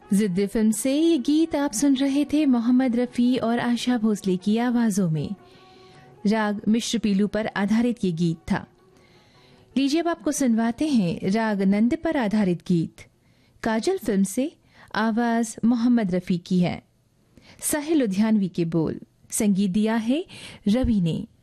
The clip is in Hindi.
जिद्दी फिल्म से ये गीत आप सुन रहे थे मोहम्मद रफ़ी और आशा भोसले की आवाज़ों में। राग मिश्र पीलू पर आधारित ये गीत था। लीजिए अब आपको सुनवाते हैं राग नंद पर आधारित गीत। काजल फिल्म से आवाज़ मोहम्मद रफ़ी की है, साहिल लुधियानवी के बोल, संगीत दिया है रवि ने।